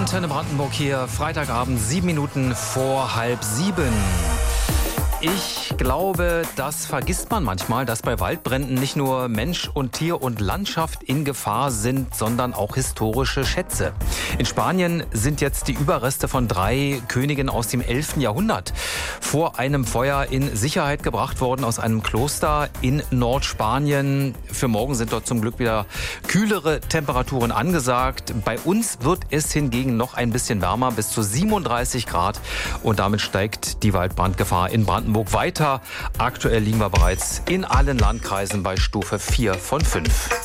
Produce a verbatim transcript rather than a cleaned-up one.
Antenne Brandenburg hier, Freitagabend, sieben Minuten vor halb sieben. Ich glaube, das vergisst man manchmal, dass bei Waldbränden nicht nur Mensch und Tier und Landschaft in Gefahr sind, sondern auch historische Schätze. In Spanien sind jetzt die Überreste von drei Königen aus dem elften Jahrhundert vor einem Feuer in Sicherheit gebracht worden aus einem Kloster in Nordspanien. Für morgen sind dort zum Glück wieder kühlere Temperaturen angesagt. Bei uns wird es hingegen noch ein bisschen wärmer, bis zu siebenunddreißig Grad. Und damit steigt die Waldbrandgefahr in Brandenburg weiter. Aktuell liegen wir bereits in allen Landkreisen bei Stufe vier von fünf.